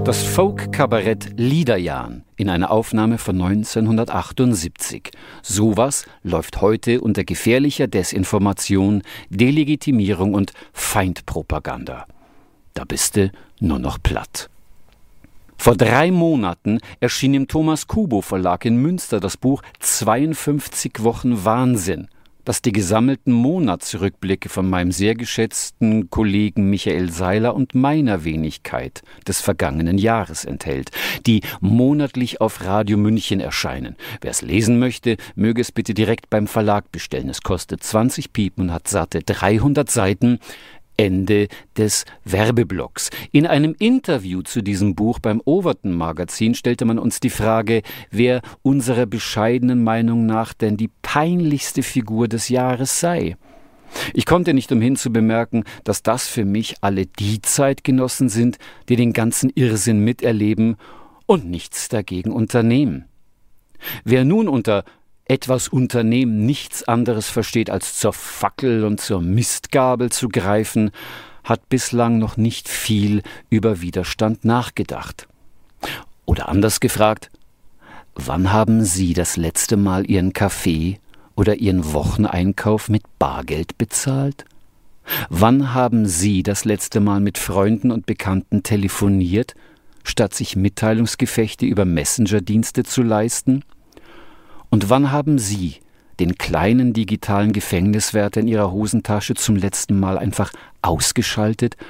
Das Folk-Kabarett Liederjahn in einer Aufnahme von 1978. Sowas läuft heute unter gefährlicher Desinformation, Delegitimierung und Feindpropaganda. Da bist du nur noch platt. Vor 3 Monaten erschien im Thomas Kubo Verlag in Münster das Buch 52 Wochen Wahnsinn, das die gesammelten Monatsrückblicke von meinem sehr geschätzten Kollegen Michael Seiler und meiner Wenigkeit des vergangenen Jahres enthält, die monatlich auf Radio München erscheinen. Wer es lesen möchte, möge es bitte direkt beim Verlag bestellen. Es kostet 20 Piepen und hat satte 300 Seiten. Ende des Werbeblocks. In einem Interview zu diesem Buch beim Overton Magazin stellte man uns die Frage, wer unserer bescheidenen Meinung nach denn die peinlichste Figur des Jahres sei. Ich konnte nicht umhin zu bemerken, dass das für mich alle die Zeitgenossen sind, die den ganzen Irrsinn miterleben und nichts dagegen unternehmen. Wer nun unter etwas Unternehmen nichts anderes versteht, als zur Fackel und zur Mistgabel zu greifen, hat bislang noch nicht viel über Widerstand nachgedacht. Oder anders gefragt, wann haben Sie das letzte Mal Ihren Kaffee oder Ihren Wocheneinkauf mit Bargeld bezahlt? Wann haben Sie das letzte Mal mit Freunden und Bekannten telefoniert, statt sich Mitteilungsgefechte über Messenger-Dienste zu leisten? Und wann haben Sie den kleinen digitalen Gefängniswärter in Ihrer Hosentasche zum letzten Mal einfach ausgeschaltet